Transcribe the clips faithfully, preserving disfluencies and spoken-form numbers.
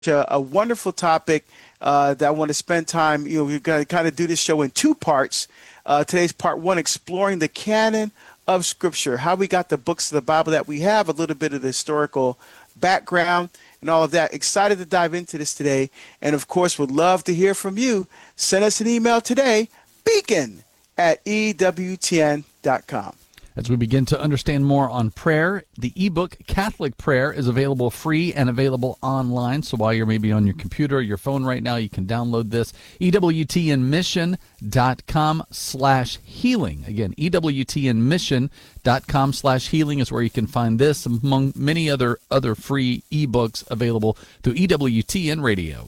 a, a wonderful topic uh, that I want to spend time. You know, we're going to kind of do this show in two parts. Uh, today's part one, exploring the canon of Scripture, how we got the books of the Bible that we have, a little bit of the historical background and all of that. Excited to dive into this today. And of course, would love to hear from you. Send us an email today, beacon at E W T N dot com. As we begin to understand more on prayer, the ebook Catholic Prayer is available free and available online. So while you're maybe on your computer or your phone right now, you can download this. E W T N mission dot com slash healing. Again, E W T N mission dot com slash healing is where you can find this, among many other, other free ebooks available through E W T N Radio.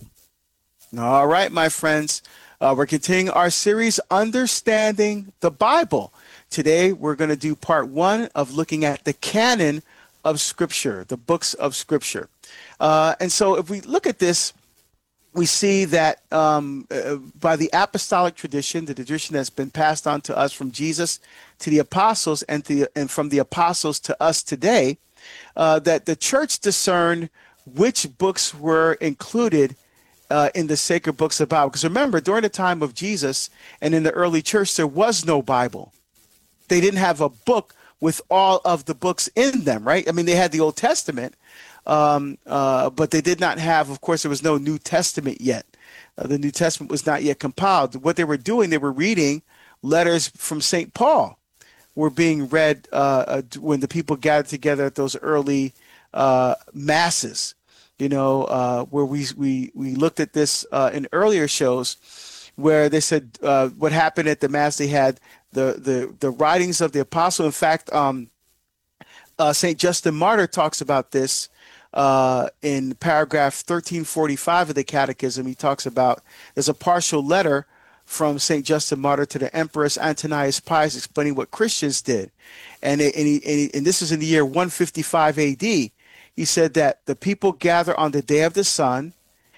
All right, my friends. Uh, we're continuing our series, Understanding the Bible. Today, we're going to do part one of looking at the canon of Scripture, the books of Scripture. Uh, and so if we look at this, we see that um, uh, by the apostolic tradition, the tradition that's been passed on to us from Jesus to the apostles and, to, and from the apostles to us today, uh, that the church discerned which books were included Uh, in the sacred books of the Bible. Because remember, during the time of Jesus and in the early church, there was no Bible. They didn't have a book with all of the books in them, right? I mean, they had the Old Testament, um, uh, but they did not have, of course, there was no New Testament yet. Uh, the New Testament was not yet compiled. What they were doing, they were reading letters from Saint Paul, were being read uh, uh, when the people gathered together at those early uh, masses. You know, uh, where we we we looked at this uh, in earlier shows, where they said uh, what happened at the mass. They had the the the writings of the apostle. In fact, um, uh, Saint Justin Martyr talks about this uh, in paragraph thirteen forty-five of the Catechism. He talks about there's a partial letter from Saint Justin Martyr to the Empress Antonius Pius explaining what Christians did, and it, and, he, and, he, and this is in the year one fifty-five A D. He said that the people gather on the day of the sun.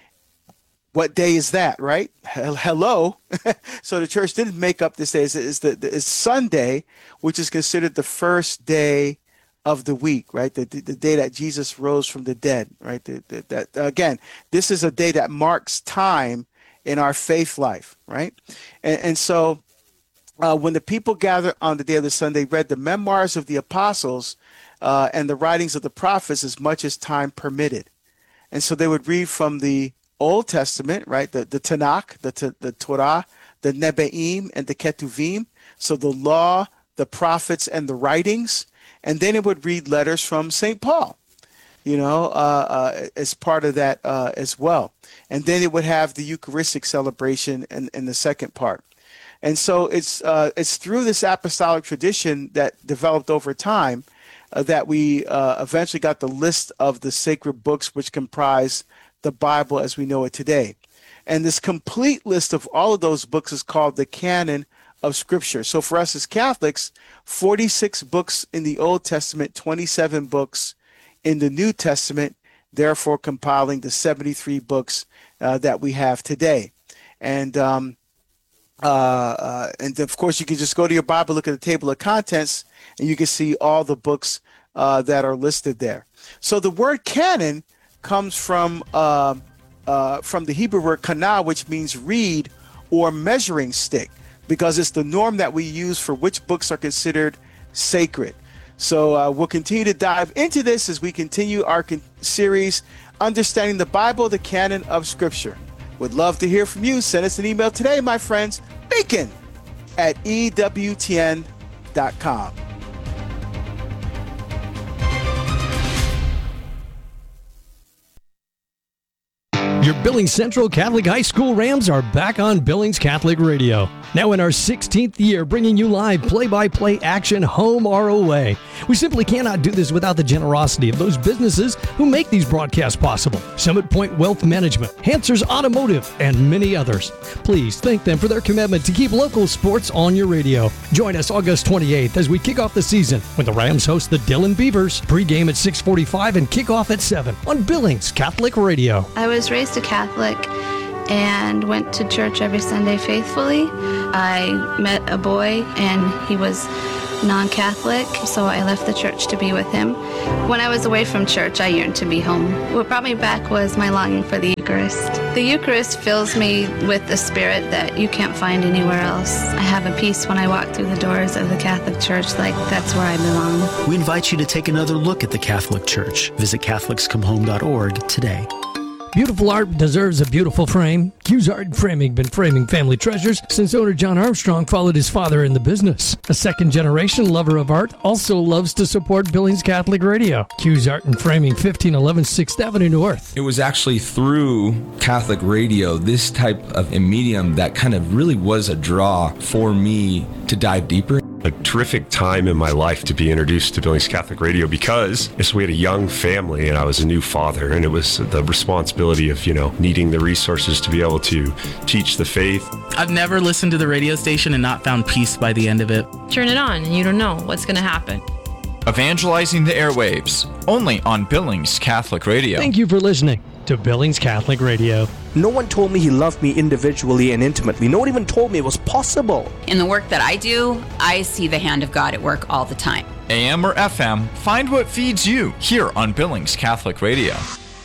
What day is that, right? Hello. So the church didn't make up this day. It's, it's, the, it's Sunday, which is considered the first day of the week, right? The, the, the day that Jesus rose from the dead, right? The, the, that again, this is a day that marks time in our faith life, right? And, and so uh, when the people gathered on the day of the sun, they read the memoirs of the apostles Uh, and the writings of the prophets as much as time permitted. And so they would read from the Old Testament, right? The, the Tanakh, the, the Torah, the Nebe'im, and the Ketuvim. So the law, the prophets, and the writings. And then it would read letters from Saint Paul, you know, uh, uh, as part of that uh, as well. And then it would have the Eucharistic celebration in, in the second part. And so it's uh, it's through this apostolic tradition that developed over time Uh, that we uh, eventually got the list of the sacred books which comprise the Bible as we know it today. And this complete list of all of those books is called the canon of Scripture. So for us as Catholics, forty-six books in the Old Testament, twenty-seven books in the New Testament, therefore compiling the seventy-three books uh, that we have today. And um, uh, uh, and of course, you can just go to your Bible, look at the table of contents, and you can see all the books uh, that are listed there. So the word canon comes from uh, uh, from the Hebrew word kana, which means reed or measuring stick, because it's the norm that we use for which books are considered sacred. So uh, we'll continue to dive into this as we continue our con- series, Understanding the Bible, the Canon of Scripture. Would love to hear from you. Send us an email today, my friends, beacon at E W T N dot com. Your Billings Central Catholic High School Rams are back on Billings Catholic Radio. Now in our sixteenth year, bringing you live play-by-play action home or away. We simply cannot do this without the generosity of those businesses who make these broadcasts possible. Summit Point Wealth Management, Hansers Automotive, and many others. Please thank them for their commitment to keep local sports on your radio. Join us August twenty-eighth as we kick off the season when the Rams host the Dillon Beavers. Pre-game at six forty-five and kickoff at seven on Billings Catholic Radio. I was raised a Catholic and went to church every Sunday faithfully. I met a boy and he was non-Catholic, so I left the church to be with him. When I was away from church, I yearned to be home. What brought me back was my longing for the Eucharist. The Eucharist fills me with a spirit that you can't find anywhere else. I have a peace when I walk through the doors of the Catholic Church, like that's where I belong. We invite you to take another look at the Catholic Church. Visit Catholics Come Home dot org today. Beautiful art deserves a beautiful frame. Q's Art and Framing been framing family treasures since owner John Armstrong followed his father in the business. A second-generation lover of art also loves to support Billings Catholic Radio. Q's Art and Framing, fifteen eleven sixth Avenue North. It was actually through Catholic radio, this type of a medium, that kind of really was a draw for me to dive deeper. A terrific time in my life to be introduced to Billings Catholic Radio because yes, we had a young family and I was a new father, and it was the responsibility of, you know, needing the resources to be able to teach the faith. I've never listened to the radio station and not found peace by the end of it. Turn it on and you don't know what's going to happen. Evangelizing the airwaves, only on Billings Catholic Radio. Thank you for listening to Billings Catholic Radio. No one told me he loved me individually and intimately. No one even told me it was possible. In the work that I do, I see the hand of God at work all the time. A M or F M, find what feeds you here on Billings Catholic Radio.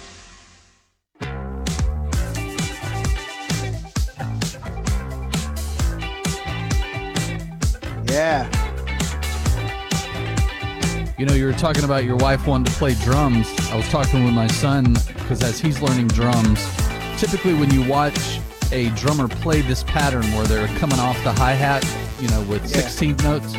Yeah. You know, you were talking about your wife wanting to play drums. I was talking with my son because as he's learning drums, typically when you watch a drummer play this pattern where they're coming off the hi-hat, you know, with Yeah. sixteenth notes,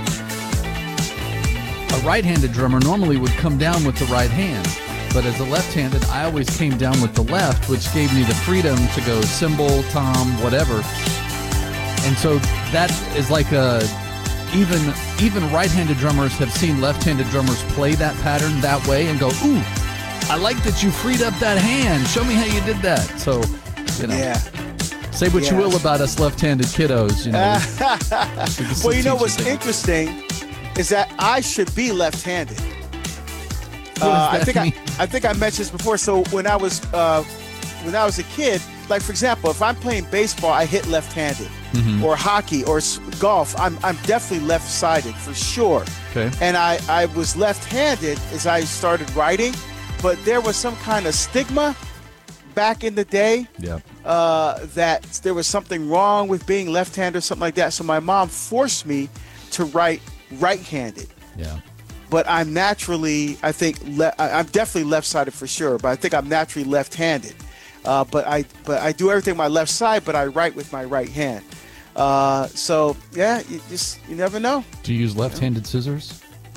a right-handed drummer normally would come down with the right hand. But as a left-handed, I always came down with the left, which gave me the freedom to go cymbal, tom, whatever. And so that is like a... Even even right-handed drummers have seen left-handed drummers play that pattern that way and go, ooh, I like that you freed up that hand. Show me how you did that. So, you know, Yeah. say what you Yeah. will about us left-handed kiddos. You know, we can still Well, you know teach what's things. interesting is that I should be left-handed. What Uh, does I that think I, mean? I think I mentioned this before. So when I was uh, when I was a kid, like for example, if I'm playing baseball, I hit left-handed, Mhm. or hockey or s- golf, I'm I'm definitely left-sided for sure. Okay. And I I was left-handed as I started writing, but there was some kind of stigma back in the day Yeah. uh, that there was something wrong with being left-handed or something like that. So my mom forced me to write right-handed. Yeah. But I'm naturally, I think, le- I- I'm definitely left-sided for sure. But I think I'm naturally left-handed. Uh, but I, but I do everything with my left side, but I write with my right hand. Uh, so yeah, you just you never know. Do you use left-handed scissors?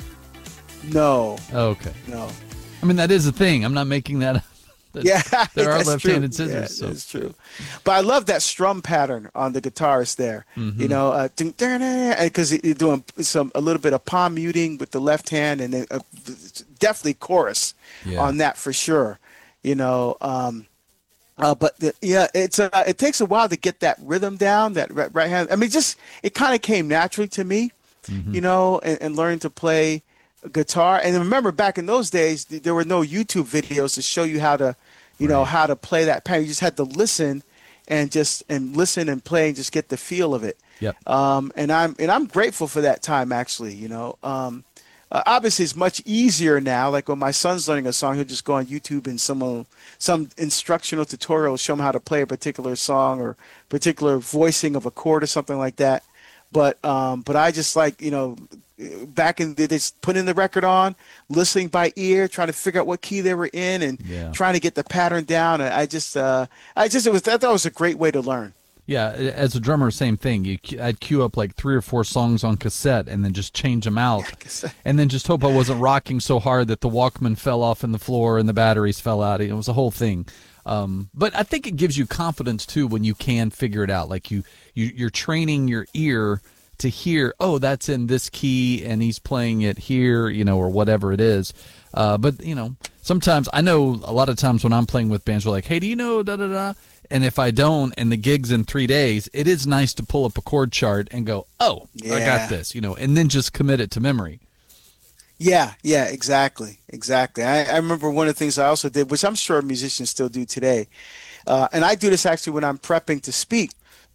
No, Oh, okay. no. I mean, that is a thing. I'm not making that up. Yeah, There are that's left-handed true. scissors. Yeah, so. that's true. But I love that strum pattern on the guitarist there. Mhm. You know, uh, because you're doing some a little bit of palm muting with the left hand, and then uh, definitely chorus Yeah. on that for sure. You know, um, uh, but the, yeah, it's uh, it takes a while to get that rhythm down. That right, right hand. I mean, just it kind of came naturally to me. Mhm. You know, and, and learning to play guitar. And remember, back in those days, th- there were no YouTube videos to show you how to, you know, Right. how to play that pattern. You just had to listen and just and listen and play and just get the feel of it. Yep. Um, and I'm and I'm grateful for that time actually. You know, um, uh, obviously it's much easier now. Like when my son's learning a song, he'll just go on YouTube and some some instructional tutorial will show him how to play a particular song or particular voicing of a chord or something like that. But um, but I just like, you know, back in the just putting the record on, listening by ear, trying to figure out what key they were in, and Yeah. trying to get the pattern down. And I just uh, I just it was I thought it was a great way to learn. Yeah, as a drummer, same thing. You, I'd queue up like three or four songs on cassette and then just change them out, and then just hope I wasn't rocking so hard that the Walkman fell off in the floor and the batteries fell out. It was a whole thing. Um, but I think it gives you confidence too when you can figure it out. Like you, you, you're training your ear to hear, oh, that's in this key and he's playing it here, you know, or whatever it is. Uh, but you know, sometimes I know a lot of times when I'm playing with bands, we're like, hey, do you know da da da? And if I don't, and the gig's in three days, it is nice to pull up a chord chart and go, oh, I Yeah. got this, you know, and then just commit it to memory. Yeah, yeah, exactly, exactly. I, I remember one of the things I also did, which I'm sure musicians still do today, uh, and I do this actually when I'm prepping to speak.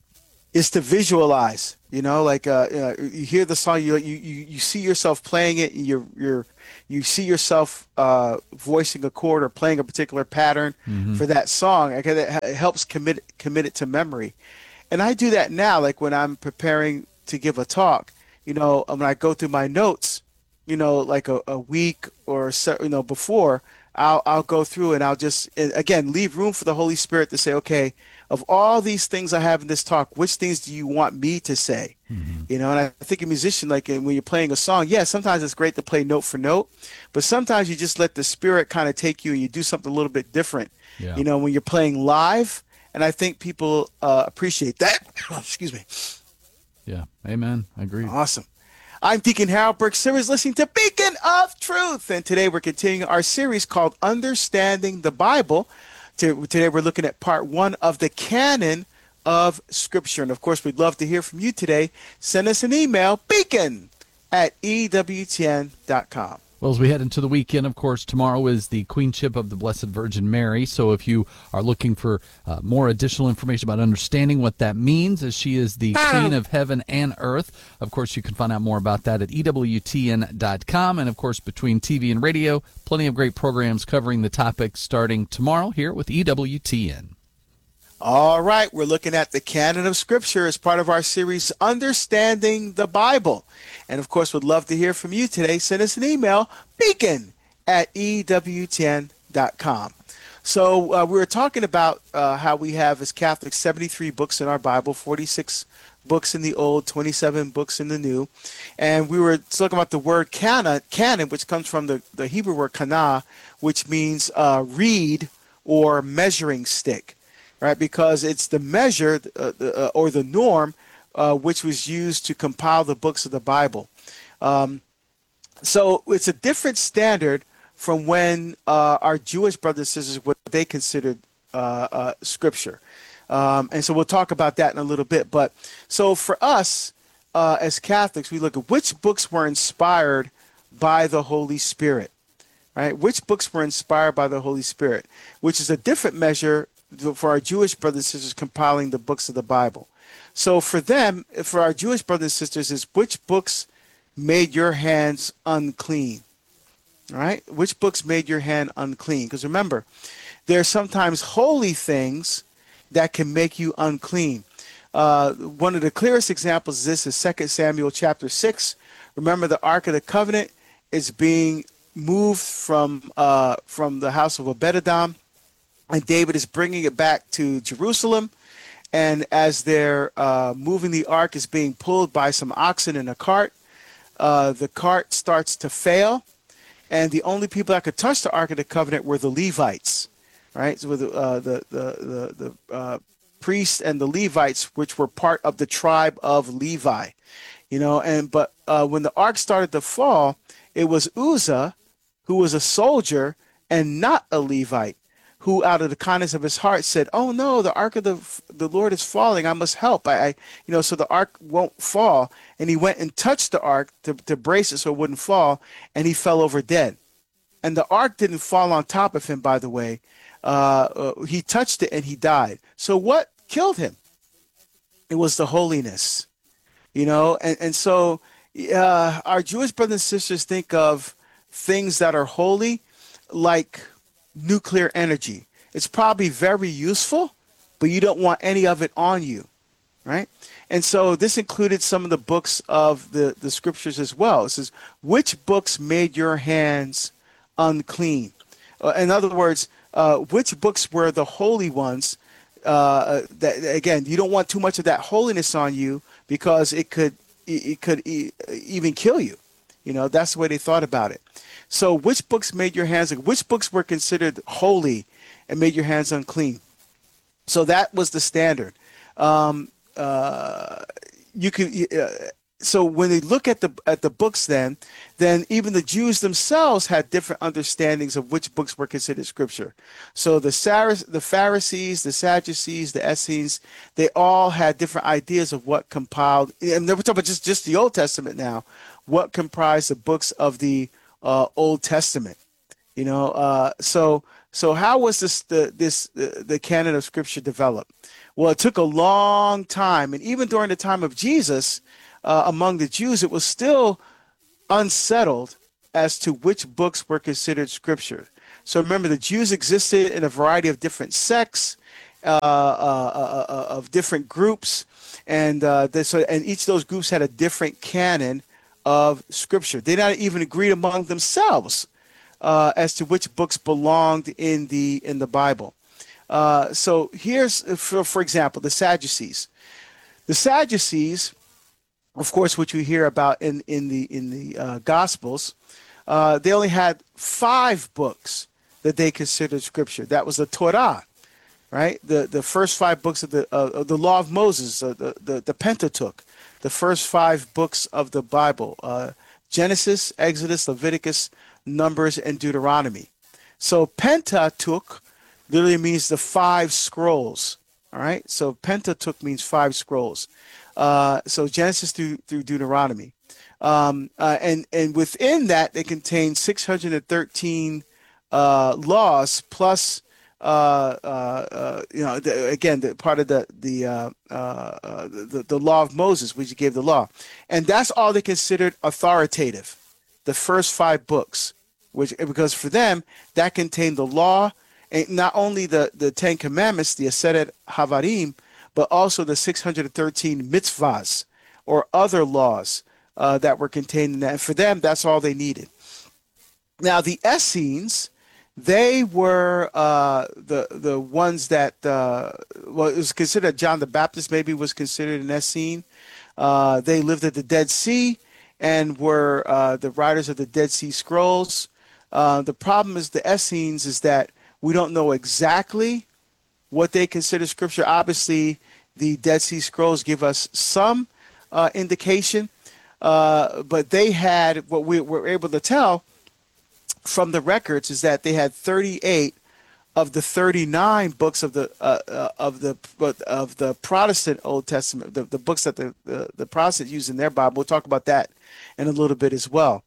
is to visualize. You know, like uh, uh, you hear the song, you you you you see yourself playing it, and you're you're you see yourself uh, voicing a chord or playing a particular pattern Mhm. for that song. Okay, that it helps commit commit it to memory. And I do that now, like when I'm preparing to give a talk. You know, when I go through my notes, you know, like a, a week or so, you know before, I'll I'll go through and I'll just and again leave room for the Holy Spirit to say, okay, of all these things I have in this talk, which things do you want me to say? You know, and I think a musician, like when you're playing a song, yeah, sometimes it's great to play note for note, but sometimes you just let the Spirit kind of take you and you do something a little bit different. Yeah. You know, when you're playing live, and I think people uh, appreciate that. Excuse me. Yeah. Amen. I agree. Awesome. I'm Deacon Harold Burke Simmons, listening to Beacon of Truth. And today we're continuing our series called Understanding the Bible. To- Today we're looking at part one of the canon of Scripture. And of course, we'd love to hear from you today. Send us an email, beacon at E W T N dot com. Well, as we head into the weekend, of course, tomorrow is the Queenship of the Blessed Virgin Mary. So if you are looking for uh, more additional information about understanding what that means, as she is the Queen of Heaven and Earth, of course, you can find out more about that at E W T N dot com. And, of course, between T V and radio, plenty of great programs covering the topic starting tomorrow here with E W T N. All right, we're looking at the canon of Scripture as part of our series, Understanding the Bible. And, of course, would love to hear from you today. Send us an email, beacon at E W T N dot com. So uh, we were talking about uh, how we have, as Catholics, seventy-three books in our Bible, forty-six books in the Old, twenty-seven books in the New. And we were talking about the word canon, canon which comes from the, the Hebrew word kana, which means uh, reed or measuring stick. Right, because it's the measure uh, uh, or the norm uh, which was used to compile the books of the Bible. Um, so it's a different standard from when uh, our Jewish brothers and sisters, what they considered uh, uh, Scripture. Um, and so we'll talk about that in a little bit. But so for us uh, as Catholics, we look at which books were inspired by the Holy Spirit. Right, which books were inspired by the Holy Spirit, which is a different measure for our Jewish brothers and sisters compiling the books of the Bible. So for them, for our Jewish brothers and sisters, is which books made your hands unclean? All right? Which books made your hand unclean? Because remember, there are sometimes holy things that can make you unclean. Uh, one of the clearest examples of this is Second Samuel chapter six. Remember, the Ark of the Covenant is being moved from uh, from the house of Obed-Edom, and David is bringing it back to Jerusalem. And as they're uh, moving the ark, is being pulled by some oxen in a cart. Uh, the cart starts to fail, and the only people that could touch the Ark of the Covenant were the Levites, right? So the uh, the the the, the uh, priests and the Levites, which were part of the tribe of Levi, you know. And but uh, when the ark started to fall, it was Uzzah, who was a soldier and not a Levite, who out of the kindness of his heart said, oh no, the ark of the the Lord is falling. I must help. I, I you know, so the ark won't fall. And he went and touched the ark to, to brace it so it wouldn't fall, and he fell over dead. And the ark didn't fall on top of him, by the way. Uh, uh, he touched it and he died. So what killed him? It was the holiness, you know. And, and so uh, our Jewish brothers and sisters think of things that are holy like nuclear energy. It's probably very useful, but you don't want any of it on you, right? And so this included some of the books of the, the scriptures as well. It says, which books made your hands unclean? Uh, in other words, uh, which books were the holy ones? Uh, that again, you don't want too much of that holiness on you because it could it could even kill you. You know, that's the way they thought about it. So which books made your hands, which books were considered holy and made your hands unclean? So that was the standard. Um, uh, you can, uh, so when they look at the at the books then, then even the Jews themselves had different understandings of which books were considered scripture. So the Sar- the Pharisees, the Sadducees, the Essenes, they all had different ideas of what compiled, and we're talking about just, just the Old Testament now, what comprised the books of the uh, Old Testament. You know, uh, so So how was this the this the, the canon of Scripture developed? Well, it took a long time, and even during the time of Jesus, uh, among the Jews, it was still unsettled as to which books were considered Scripture. So remember, the Jews existed in a variety of different sects, uh, uh, uh, uh, of different groups, and uh, this, and each of those groups had a different canon of Scripture. They not even agreed among themselves uh, as to which books belonged in the in the Bible. Uh, so here's, for, for example, the Sadducees. The Sadducees, of course, which we hear about in in the in the uh, Gospels, uh, they only had five books that they considered Scripture. That was the Torah, right? The the first five books of the uh, of the Law of Moses, uh, the, the the Pentateuch, the first five books of the Bible: uh, Genesis, Exodus, Leviticus, Numbers, and Deuteronomy. So Pentateuch literally means the five scrolls. All right. So Pentateuch means five scrolls. Uh, so Genesis through through Deuteronomy, um, uh, and and within that they contain six hundred thirteen uh, laws plus uh, uh, uh, you know the, again the part of the the, uh, uh, the the law of Moses, which gave the law, and that's all they considered authoritative. The first five books, which because for them that contained the law. And not only the, the Ten Commandments, the Aseret Havarim, but also the six hundred thirteen mitzvahs or other laws uh, that were contained in that. And for them, that's all they needed. Now, the Essenes, they were uh, the the ones that, uh, well, it was considered, John the Baptist maybe was considered an Essene. Uh, they lived at the Dead Sea and were uh, the writers of the Dead Sea Scrolls. Uh, the problem is the Essenes is that we don't know exactly what they consider Scripture. Obviously, the Dead Sea Scrolls give us some uh, indication, uh, but they had, what we were able to tell from the records is that they had thirty-eight of the thirty-nine books of the uh, uh, of the of the Protestant Old Testament, the, the books that the, the the Protestants use in their Bible. We'll talk about that in a little bit as well.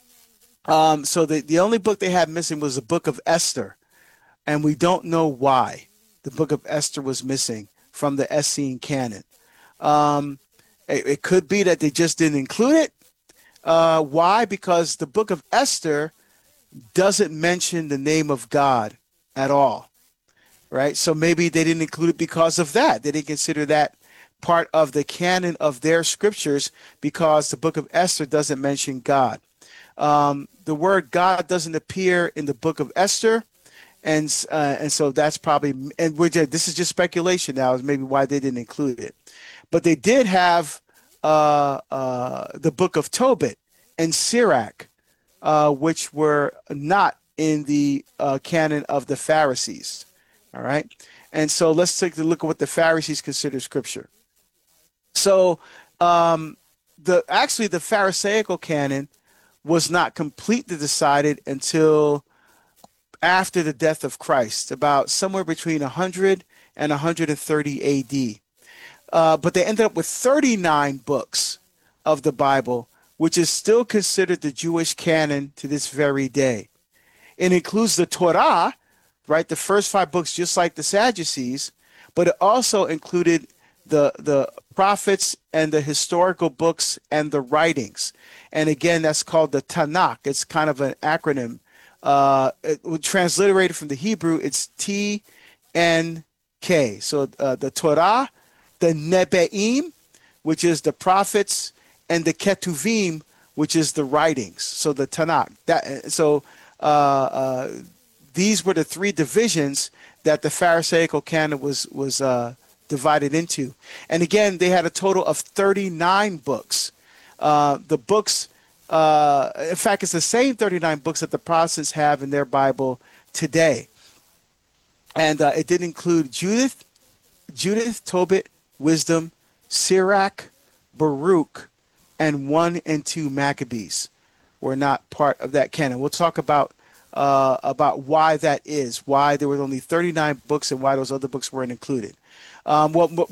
Um, so the the only book they had missing was the Book of Esther. And we don't know why the book of Esther was missing from the Essene canon. Um, it, it could be that they just didn't include it. Uh, why? Because the book of Esther doesn't mention the name of God at all, right? So maybe they didn't include it because of that. They didn't consider that part of the canon of their scriptures because the book of Esther doesn't mention God. Um, the word God doesn't appear in the book of Esther. And uh, and so that's probably, and we're just, this is just speculation now, is maybe why they didn't include it. But they did have uh, uh, the book of Tobit and Sirach, uh, which were not in the uh, canon of the Pharisees. All right. And so let's take a look at what the Pharisees consider Scripture. So um, the actually the Pharisaical canon was not completely decided until after the death of Christ, about somewhere between one hundred and one hundred thirty A D. Uh, but they ended up with thirty-nine books of the Bible, which is still considered the Jewish canon to this very day. It includes the Torah, right, the first five books, just like the Sadducees, but it also included the the prophets and the historical books and the writings. And again, that's called the Tanakh. It's kind of an acronym. Uh, it, transliterated from the Hebrew, it's T N K. So uh, the Torah, the Nebe'im, which is the prophets, and the Ketuvim, which is the writings. So the Tanakh. That so uh, uh, these were the three divisions that the Pharisaical canon was was uh, divided into. And again, they had a total of thirty-nine books. Uh, the books. Uh, in fact, it's the same thirty-nine books that the Protestants have in their Bible today. And uh, it did include Judith, Judith, Tobit, Wisdom, Sirach, Baruch, and one and two Maccabees were not part of that canon. We'll talk about uh, about why that is, why there were only thirty-nine books and why those other books weren't included. Um, what, what, what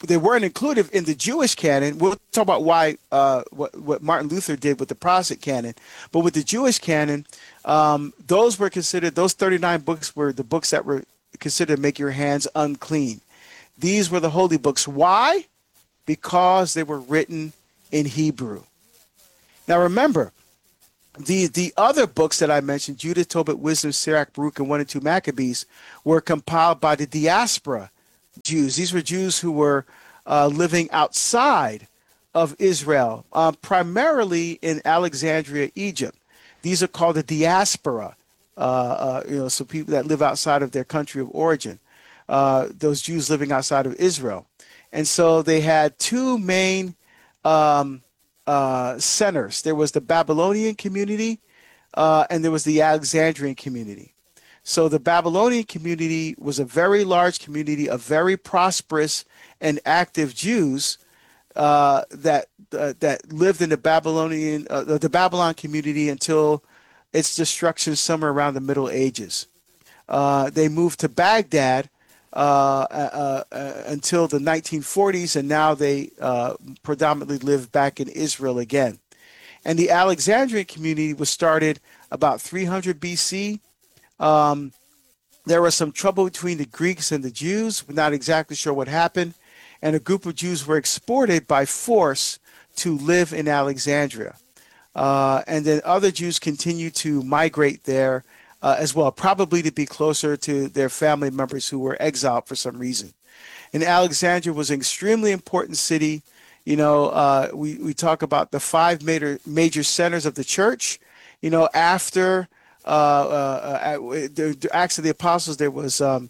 they weren't included in the Jewish canon. We'll talk about why uh, what, what Martin Luther did with the Protestant canon. But with the Jewish canon, um, those were considered, those thirty-nine books were the books that were considered to make your hands unclean. These were the holy books. Why? Because they were written in Hebrew. Now remember, the the other books that I mentioned, Judith, Tobit, Wisdom, Sirach, Baruch, and one and two Maccabees, were compiled by the diaspora Jews. These were Jews who were uh, living outside of Israel, uh, primarily in Alexandria, Egypt. These are called the diaspora, uh, uh, you know, so people that live outside of their country of origin, uh, those Jews living outside of Israel. And so they had two main um, uh, centers. There was the Babylonian community, uh, and there was the Alexandrian community. So the Babylonian community was a very large community of very prosperous and active Jews uh, that uh, that lived in the Babylonian uh, the Babylon community until its destruction somewhere around the Middle Ages. Uh, they moved to Baghdad uh, uh, uh, until the nineteen forties, and now they uh, predominantly live back in Israel again. And the Alexandrian community was started about three hundred B C. Um, there was some trouble between the Greeks and the Jews. We're not exactly sure what happened. And a group of Jews were exported by force to live in Alexandria. Uh, and then other Jews continued to migrate there uh, as well, probably to be closer to their family members who were exiled for some reason. And Alexandria was an extremely important city. You know, uh, we, we talk about the five major, major centers of the church. You know, after uh, uh, uh, the, the Acts of the Apostles, there was um,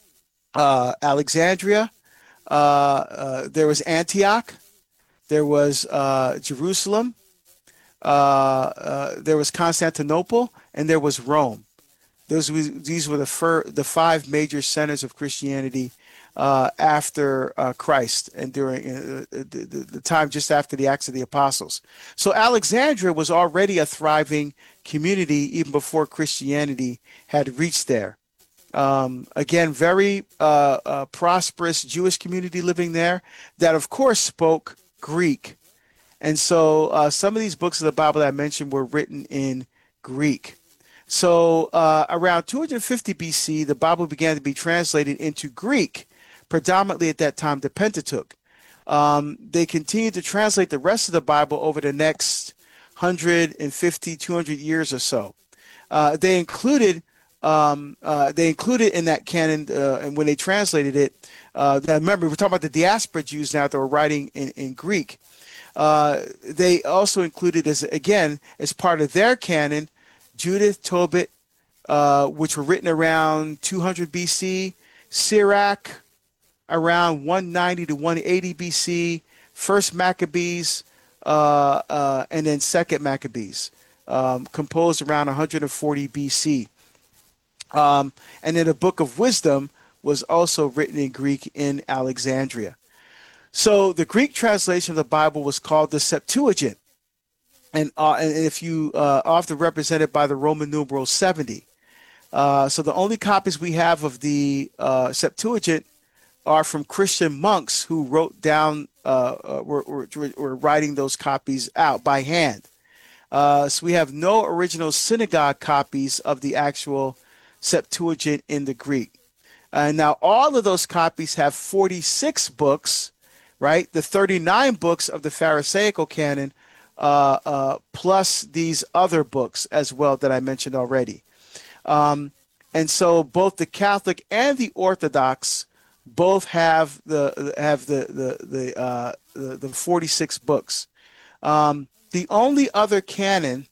uh, Alexandria, uh, uh, there was Antioch, there was uh, Jerusalem, uh, uh, there was Constantinople, and there was Rome. Those these were the fir- the five major centers of Christianity uh, after uh, Christ and during uh, the, the, the time just after the Acts of the Apostles. So Alexandria was already a thriving community even before Christianity had reached there. Um, again, very uh, uh, prosperous Jewish community living there that, of course, spoke Greek. And so uh, some of these books of the Bible that I mentioned were written in Greek. So uh, around two hundred fifty B C, the Bible began to be translated into Greek, predominantly at that time the Pentateuch. Um, they continued to translate the rest of the Bible over the next one hundred fifty, two hundred years or so. Uh, they included um, uh, they included in that canon, uh, and when they translated it, uh, remember we're talking about the diaspora Jews now that were writing in, in Greek. Uh, they also included as again as part of their canon, Judith, Tobit, uh, which were written around two hundred B C, Sirach around one ninety to one eighty B C, First Maccabees, uh, uh, and then Second Maccabees, um, composed around one hundred forty B C. Um, and then the Book of Wisdom was also written in Greek in Alexandria. So the Greek translation of the Bible was called the Septuagint. And, uh, and if you uh, often represented by the Roman numeral seventy. Uh, so the only copies we have of the uh, Septuagint are from Christian monks who wrote down, uh, uh, were, were, were writing those copies out by hand. Uh, so we have no original synagogue copies of the actual Septuagint in the Greek. And uh, now all of those copies have forty-six books, right? The thirty-nine books of the Pharisaical canon, Uh, uh, plus these other books as well that I mentioned already. Um, and so both the Catholic and the Orthodox both have the have the the the uh, the, the forty-six books. Um, the only other canon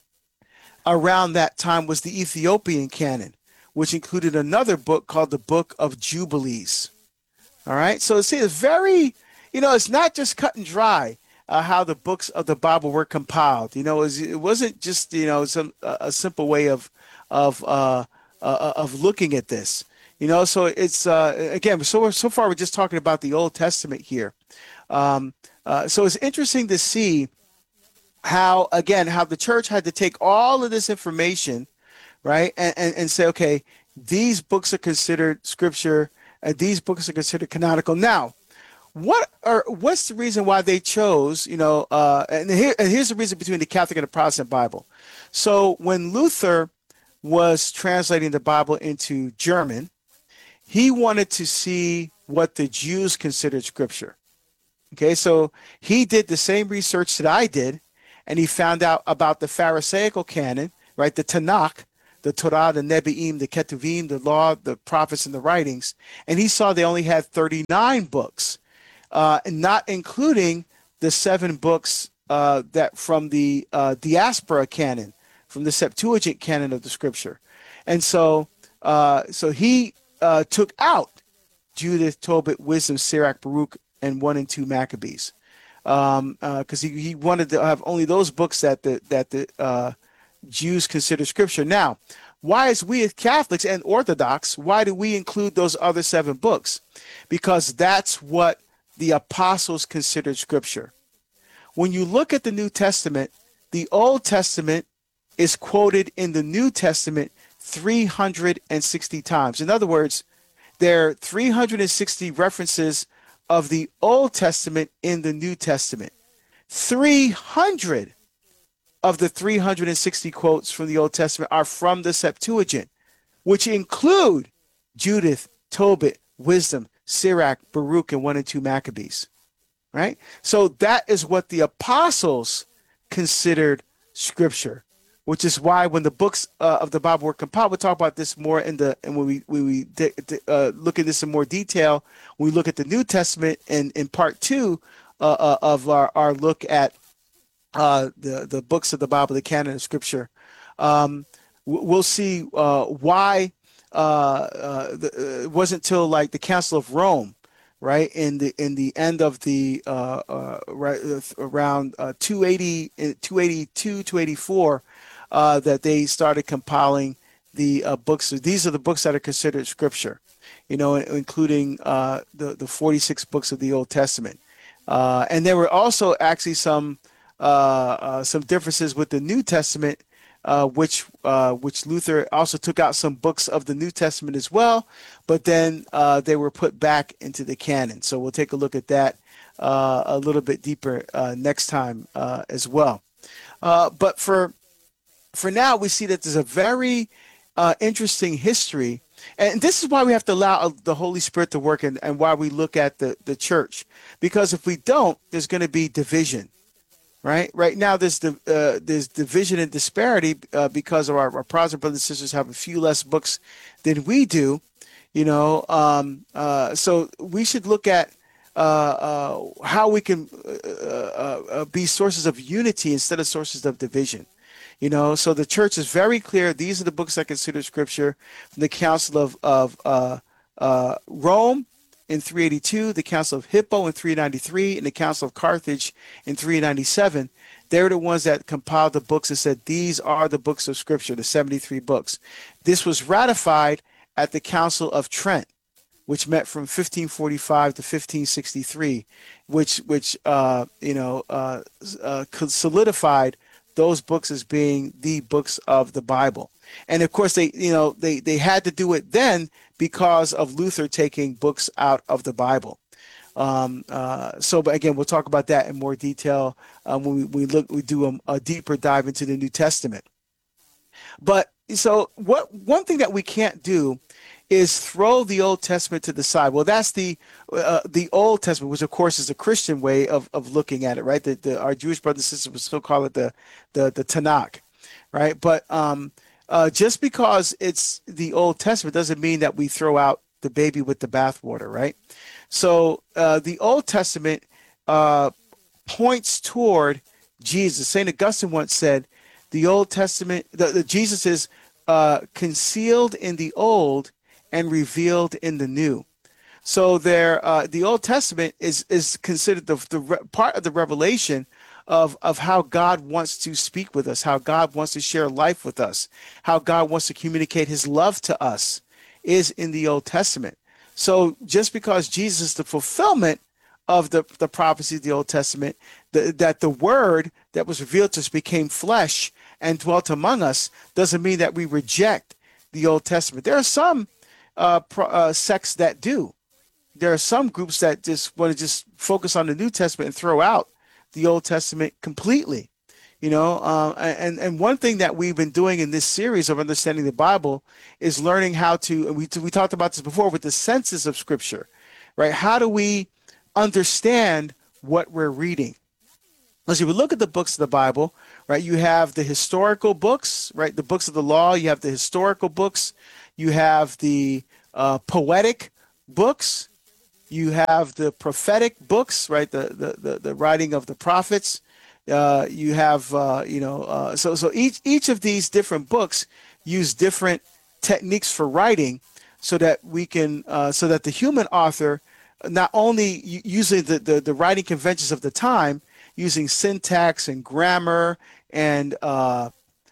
around that time was the Ethiopian canon, which included another book called the Book of Jubilees. All right, so see, it's very, you know, it's not just cut and dry. Uh, how the books of the Bible were compiled. You know, it, was, it wasn't just, you know, some a, a simple way of of uh, uh, of looking at this. You know, so it's uh, again, so so far we're just talking about the Old Testament here. Um, uh, so it's interesting to see how, again, how the church had to take all of this information, right, and and, and say, okay, these books are considered scripture, and these books are considered canonical. Now, what are what's the reason why they chose, you know, uh, and, here, and here's the reason between the Catholic and the Protestant Bible. So when Luther was translating the Bible into German, he wanted to see what the Jews considered scripture. Okay, so he did the same research that I did, and he found out about the Pharisaical canon, right? The Tanakh, the Torah, the Nebi'im, the Ketuvim, the law, the prophets, and the writings. And he saw they only had thirty-nine books, uh, not including the seven books uh, that from the uh, diaspora canon, from the Septuagint canon of the scripture. And so, uh, so he uh, took out Judith, Tobit, Wisdom, Sirach, Baruch, and one and two Maccabees, because um, uh, he, he wanted to have only those books that the that the uh, Jews consider scripture. Now, why, as we as Catholics and Orthodox, why do we include those other seven books? Because that's what the apostles considered scripture. When you look at the New Testament, the Old Testament is quoted in the New Testament three hundred sixty times. In other words, there are three hundred sixty references of the Old Testament in the New Testament. three hundred of the three hundred sixty quotes from the Old Testament are from the Septuagint, which include Judith, Tobit, Wisdom, Sirach, Baruch, and one and two Maccabees. Right? So that is what the apostles considered scripture, which is why when the books uh, of the Bible were compiled, we'll talk about this more in the, and when we, when we de- de- uh, look at this in more detail, when we look at the New Testament in, in part two uh, uh, of our, our look at uh, the, the books of the Bible, the canon of scripture, um, we'll see uh, why uh, uh, the, it wasn't till like the Council of Rome, right, in the in the end of the uh, uh, right uh, around uh, two eighty, two eighty-two, two eighty-four, uh, that they started compiling the uh, books. These are the books that are considered scripture, you know, including uh, the the forty-six books of the Old Testament, uh, and there were also actually some uh, uh, some differences with the New Testament. Uh, which uh, which Luther also took out some books of the New Testament as well, but then uh, they were put back into the canon. So we'll take a look at that uh, a little bit deeper uh, next time uh, as well. Uh, but for for now, we see that there's a very uh, interesting history, and this is why we have to allow the Holy Spirit to work, and, and why we look at the, the church, because if we don't, there's going to be division. Right, right now there's the uh, there's division and disparity uh, because of our, our Protestant brothers and sisters have a few less books than we do, you know. Um, uh, so we should look at uh, uh, how we can uh, uh, uh, be sources of unity instead of sources of division, you know. So the church is very clear. These are the books I consider scripture from the Council of of uh, uh, Rome in three eighty-two, the Council of Hippo in three ninety-three, and the Council of Carthage in three ninety-seven. They're the ones that compiled the books and said, these are the books of Scripture, the seventy-three books. This was ratified at the Council of Trent, which met from fifteen forty-five to fifteen sixty-three, which, which uh, you know, uh, uh, solidified those books as being the books of the Bible. And of course, they, you know, they, they had to do it then because of Luther taking books out of the Bible. Um, uh, so, but again, we'll talk about that in more detail um, when we, we look, we do a, a deeper dive into the New Testament. But so, what one thing that we can't do is throw the Old Testament to the side. Well, that's the uh, the Old Testament, which of course is a Christian way of, of looking at it, right? The, the, our Jewish brothers and sisters would still call it the the, the Tanakh, right? But um, uh, just because it's the Old Testament doesn't mean that we throw out the baby with the bathwater, right? So uh, the Old Testament uh, points toward Jesus. Saint Augustine once said, "The Old Testament, the, the Jesus is uh, concealed in the Old and revealed in the New." So there, uh, the Old Testament is is considered the, the re- part of the revelation of of how God wants to speak with us, how God wants to share life with us, how God wants to communicate His love to us, is in the Old Testament. So just because Jesus is the fulfillment of the the prophecy of the Old Testament, the, that the Word that was revealed to us became flesh and dwelt among us, doesn't mean that we reject the Old Testament. There are some uh, pro, uh, sects that do. there are some groups that just want to just focus on the New Testament and throw out the Old Testament completely. You know, uh, and, and one thing that we've been doing in this series of understanding the Bible is learning how to, and we, we talked about this before with the senses of Scripture, right? How do we understand what we're reading? Let's see, we look at the books of the Bible, right? You have the historical books, right? The books of the law, you have the historical books, you have the uh, poetic books, you have the prophetic books, right? The, the, the, the writing of the prophets. Uh, you have, uh, you know, uh, so so each each of these different books use different techniques for writing, so that we can, uh, so that the human author, not only using the, the the writing conventions of the time, using syntax and grammar and uh,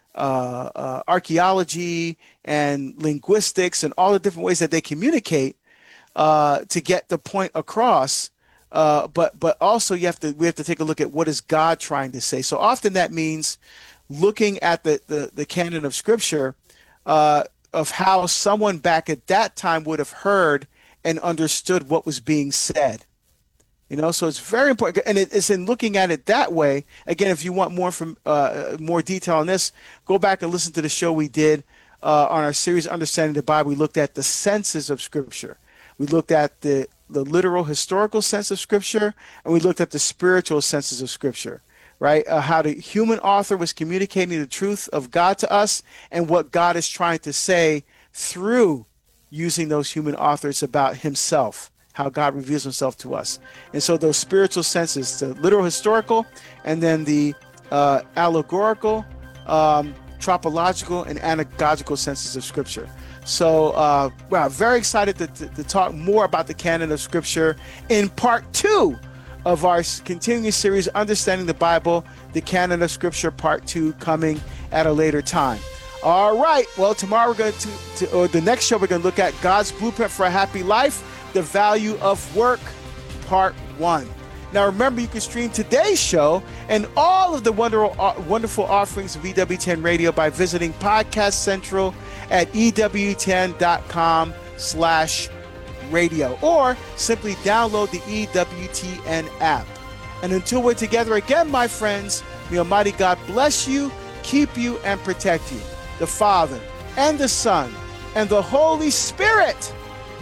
uh, uh, archaeology and linguistics and all the different ways that they communicate uh, to get the point across. Uh, but but also you have to we have to take a look at what is God trying to say. So often that means looking at the the, the canon of Scripture uh, of how someone back at that time would have heard and understood what was being said. You know, so it's very important, and it, it's in looking at it that way. Again, if you want more from uh, more detail on this, go back and listen to the show we did uh, on our series Understanding the Bible. We looked at the senses of Scripture. We looked at the the literal historical sense of Scripture, and we looked at the spiritual senses of Scripture, right? Uh, how the human author was communicating the truth of God to us and what God is trying to say through using those human authors about himself, how God reveals himself to us. And so those spiritual senses, the literal historical, and then the uh, allegorical, um, tropological, and anagogical senses of Scripture. So, uh, wow, very excited to, to, to talk more about the canon of Scripture in part two of our continuing series, Understanding the Bible, the canon of Scripture, part two, coming at a later time. All right, well, tomorrow we're going to, to or the next show, we're going to look at God's Blueprint for a Happy Life, the value of work, part one. Now, remember, you can stream today's show and all of the wonderful, wonderful offerings of E W T N Radio by visiting Podcast Central at E W T N dot com slash radio, or simply download the E W T N app. And until we're together again, my friends, may Almighty God bless you, keep you, and protect you. The Father, and the Son, and the Holy Spirit.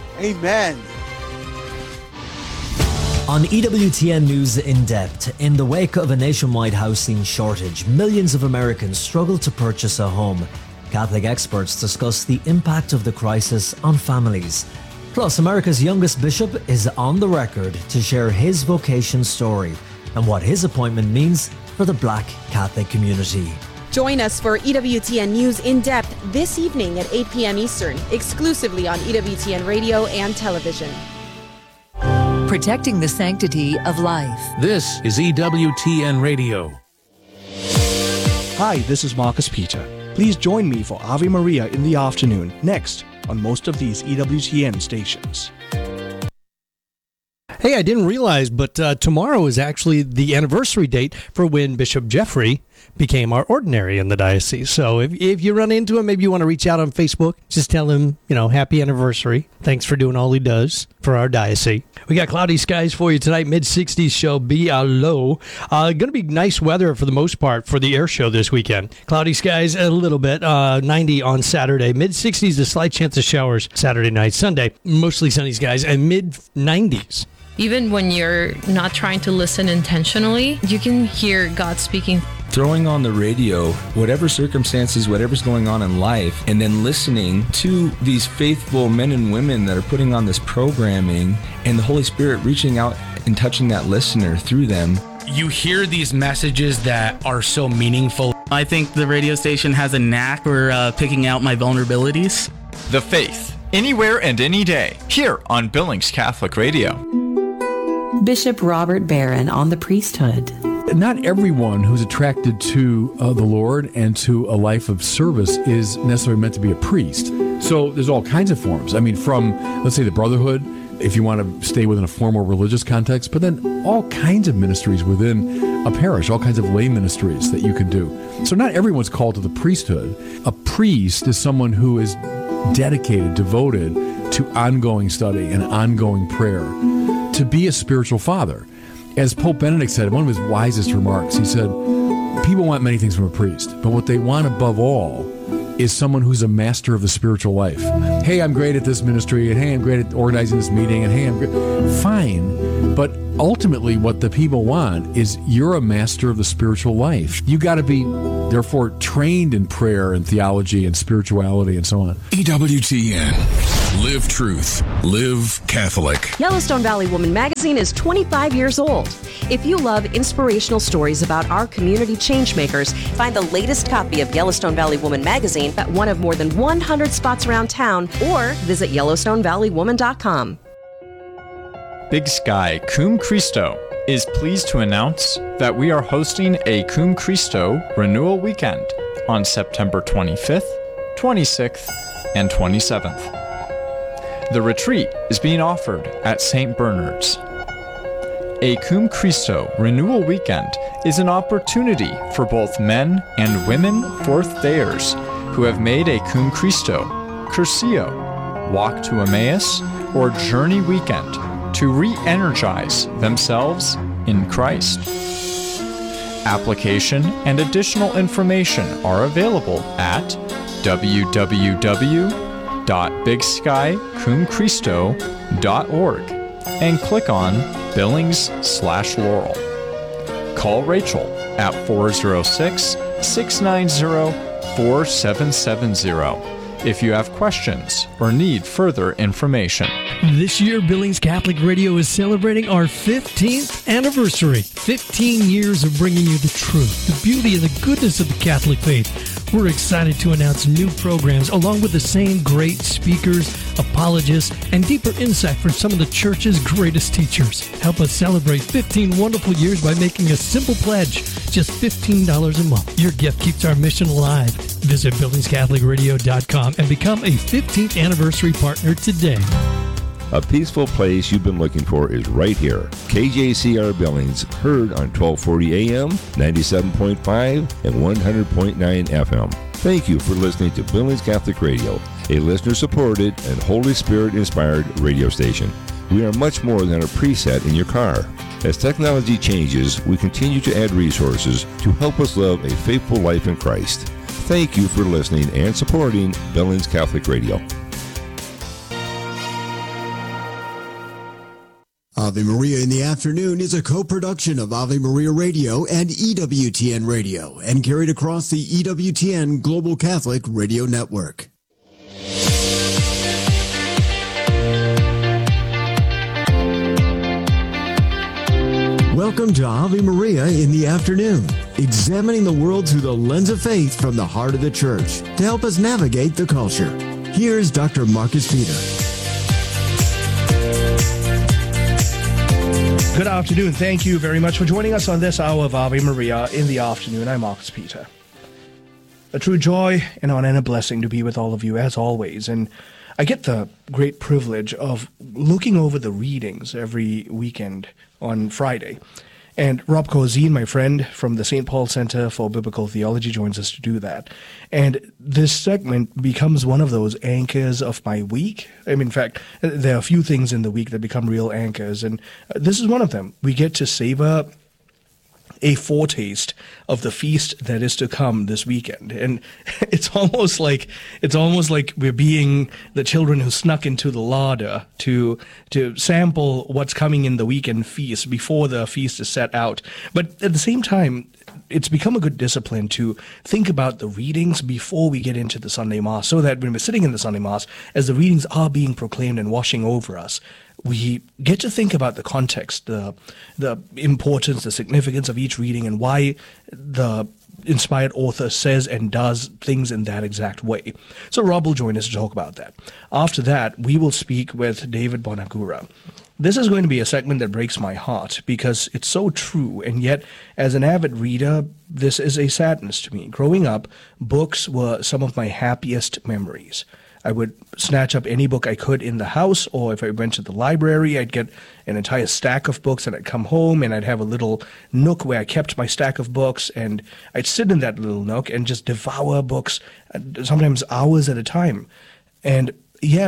Amen. On E W T N News In Depth, in the wake of a nationwide housing shortage, millions of Americans struggle to purchase a home. Catholic experts discuss the impact of the crisis on families. Plus, America's youngest bishop is on the record to share his vocation story and what his appointment means for the Black Catholic community. Join us for E W T N News In Depth this evening at eight p.m. Eastern, exclusively on E W T N Radio and television. Protecting the sanctity of life. This is E W T N Radio. Hi, this is Marcus Peter. Please join me for Ave Maria in the afternoon, next on most of these E W T N stations. Hey, I didn't realize, but uh, tomorrow is actually the anniversary date for when Bishop Jeffrey became our ordinary in the diocese. So if if you run into him, maybe you want to reach out on Facebook, just tell him, you know, happy anniversary. Thanks for doing all he does for our diocese. We got cloudy skies for you tonight, mid sixties show, be a low. Uh, going to be nice weather for the most part for the air show this weekend. Cloudy skies a little bit, uh, ninety on Saturday, mid sixties, a slight chance of showers Saturday night, Sunday, mostly sunny skies, and mid nineties. Even when you're not trying to listen intentionally, you can hear God speaking. Throwing on the radio, whatever circumstances, whatever's going on in life, and then listening to these faithful men and women that are putting on this programming, and the Holy Spirit reaching out and touching that listener through them. You hear these messages that are so meaningful. I think the radio station has a knack for uh, picking out my vulnerabilities. The Faith, anywhere and any day, here on Billings Catholic Radio. Bishop Robert Barron on the priesthood. Not everyone who's attracted to uh, the Lord and to a life of service is necessarily meant to be a priest. So there's all kinds of forms. I mean, from, let's say, the brotherhood, if you want to stay within a formal religious context, but then all kinds of ministries within a parish, all kinds of lay ministries that you can do. So not everyone's called to the priesthood. A priest is someone who is dedicated, devoted to ongoing study and ongoing prayer to be a spiritual father. As Pope Benedict said in one of his wisest remarks, he said, people want many things from a priest, but what they want above all is someone who's a master of the spiritual life. Hey, I'm great at this ministry, and hey, I'm great at organizing this meeting, and hey, I'm great. Fine, but ultimately what the people want is you're a master of the spiritual life. You got to be, therefore, trained in prayer and theology and spirituality and so on. E W T N. Live truth. Live Catholic. Yellowstone Valley Woman magazine is twenty-five years old. If you love inspirational stories about our community changemakers, find the latest copy of Yellowstone Valley Woman magazine at one of more than one hundred spots around town or visit yellowstone valley woman dot com. Big Sky Cum Christo is pleased to announce that we are hosting a Cum Christo Renewal Weekend on September twenty-fifth, twenty-sixth, and twenty-seventh. The retreat is being offered at Saint Bernard's. A Cum Christo Renewal Weekend is an opportunity for both men and women fourth-dayers who have made a Cum Christo, Curcio, Walk to Emmaus, or Journey Weekend to re-energize themselves in Christ. Application and additional information are available at w w w dot big sky cum christo dot org and click on Billings slash Laurel. Call Rachel at four oh six, six nine zero, four seven seven zero if you have questions or need further information. This year, Billings Catholic Radio is celebrating our fifteenth anniversary. fifteen years of bringing you the truth, the beauty, and the goodness of the Catholic faith. We're excited to announce new programs along with the same great speakers, apologists, and deeper insight from some of the Church's greatest teachers. Help us celebrate fifteen wonderful years by making a simple pledge, just fifteen dollars a month. Your gift keeps our mission alive. Visit billings catholic radio dot com and become a fifteenth anniversary partner today. A peaceful place you've been looking for is right here. K J C R Billings, heard on twelve forty A M, ninety-seven point five, and one hundred point nine F M. Thank you for listening to Billings Catholic Radio, a listener-supported and Holy Spirit-inspired radio station. We are much more than a preset in your car. As technology changes, we continue to add resources to help us live a faithful life in Christ. Thank you for listening and supporting Billings Catholic Radio. Ave Maria in the Afternoon is a co-production of Ave Maria Radio and E W T N Radio and carried across the E W T N Global Catholic Radio Network. Welcome to Ave Maria in the Afternoon, examining the world through the lens of faith from the heart of the Church to help us navigate the culture. Here's Doctor Marcus Peter. Good afternoon. Thank you very much for joining us on this hour of Ave Maria in the Afternoon. I'm Marcus Peter. A true joy and honor and a blessing to be with all of you as always. And I get the great privilege of looking over the readings every weekend on Friday. And Rob Corzine, my friend from the Saint Paul Center for Biblical Theology, joins us to do that. And this segment becomes one of those anchors of my week. I mean, in fact, there are a few things in the week that become real anchors, and this is one of them. We get to savor a foretaste of the feast that is to come this weekend. And it's almost like it's almost like we're being the children who snuck into the larder to to sample what's coming in the weekend feast before the feast is set out. But at the same time, it's become a good discipline to think about the readings before we get into the Sunday Mass, so that when we're sitting in the Sunday Mass, as the readings are being proclaimed and washing over us, we get to think about the context, the the importance, the significance of each reading, and why the inspired author says and does things in that exact way. So Rob will join us to talk about that. After that, we will speak with David Bonagura. This is going to be a segment that breaks my heart because it's so true, and yet as an avid reader, this is a sadness to me. Growing up, books were some of my happiest memories. I would snatch up any book I could in the house, or if I went to the library, I'd get an entire stack of books, and I'd come home and I'd have a little nook where I kept my stack of books, and I'd sit in that little nook and just devour books, sometimes hours at a time. And yet,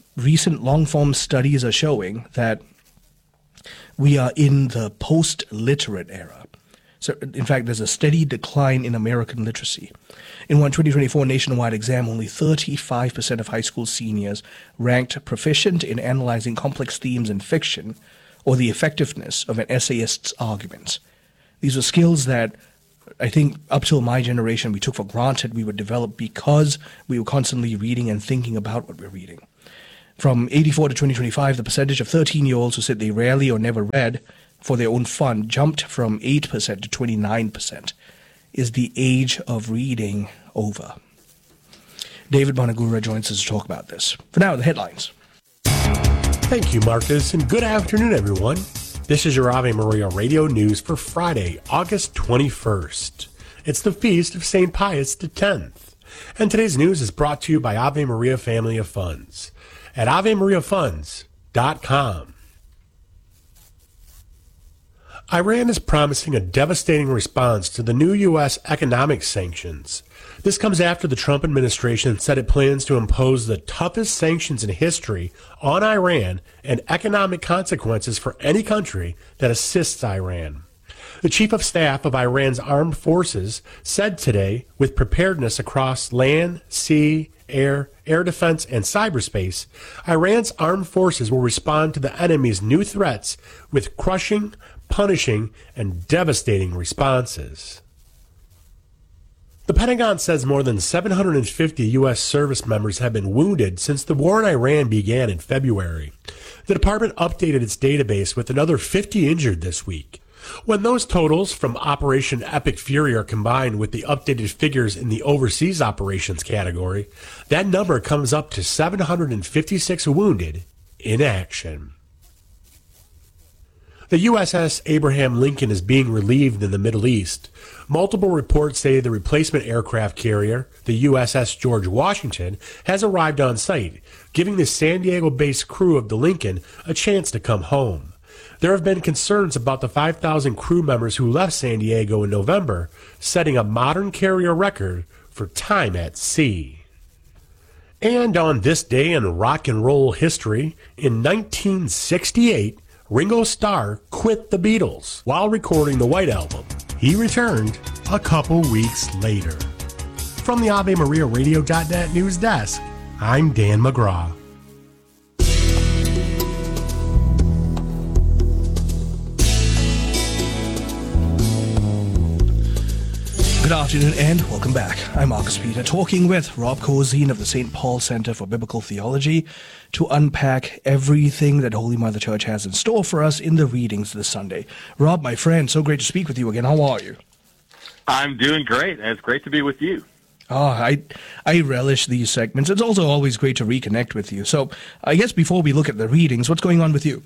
recent long-form studies are showing that we are in the post-literate era. So, in fact, there's a steady decline in American literacy. In one twenty twenty-four nationwide exam, only thirty-five percent of high school seniors ranked proficient in analyzing complex themes in fiction or the effectiveness of an essayist's arguments. These were skills that I think up till my generation we took for granted we would develop because we were constantly reading and thinking about what we're reading. From eighty-four to twenty twenty-five, the percentage of thirteen-year-olds who said they rarely or never read for their own fun jumped from eight percent to twenty-nine percent. Is the age of reading over? David Bonagura joins us to talk about this. For now, the headlines. Thank you, Marcus, and good afternoon, everyone. This is your Ave Maria Radio News for Friday, August twenty-first. It's the feast of Saint Pius the tenth. And today's news is brought to you by Ave Maria Family of Funds at ave maria funds dot com. Iran is promising a devastating response to the new U S economic sanctions. This comes after the Trump administration said it plans to impose the toughest sanctions in history on Iran and economic consequences for any country that assists Iran. The chief of staff of Iran's armed forces said today, with preparedness across land, sea, air, air defense, and cyberspace, Iran's armed forces will respond to the enemy's new threats with crushing, punishing, and devastating responses. The Pentagon says more than seven hundred fifty U S service members have been wounded since the war in Iran began in February. The department updated its database with another fifty injured this week. When those totals from Operation Epic Fury are combined with the updated figures in the overseas operations category, that number comes up to seven hundred fifty-six wounded in action. The U S S Abraham Lincoln is being relieved in the Middle East. Multiple reports say the replacement aircraft carrier, the U S S George Washington, has arrived on site, giving the San Diego-based crew of the Lincoln a chance to come home. There have been concerns about the five thousand crew members who left San Diego in November, setting a modern carrier record for time at sea. And on this day in rock and roll history, in nineteen sixty-eight, Ringo Starr quit the Beatles while recording the White Album. He returned a couple weeks later. From the Ave Maria Radio dot net news desk, I'm Dan McGraw. Good afternoon and welcome back. I'm Marcus Peter, talking with Rob Cozine of the Saint Paul Center for Biblical Theology to unpack everything that Holy Mother Church has in store for us in the readings this Sunday. Rob, my friend, so great to speak with you again. How are you? I'm doing great, and it's great to be with you. Oh, I I relish these segments. It's also always great to reconnect with you. So I guess before we look at the readings, what's going on with you?